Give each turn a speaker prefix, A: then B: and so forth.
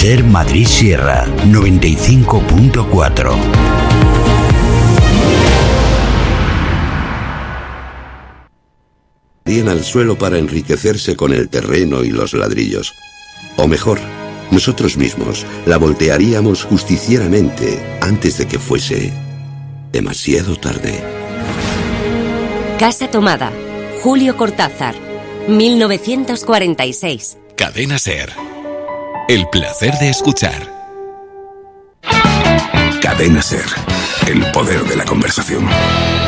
A: Ser Madrid Sierra 95.4.
B: Tiran al suelo para enriquecerse con el terreno y los ladrillos. O mejor, nosotros mismos la voltearíamos justicieramente antes de que fuese demasiado tarde.
C: Casa Tomada, Julio Cortázar, 1946.
D: Cadena Ser. El placer de escuchar.
E: Cadena Ser. El poder de la conversación.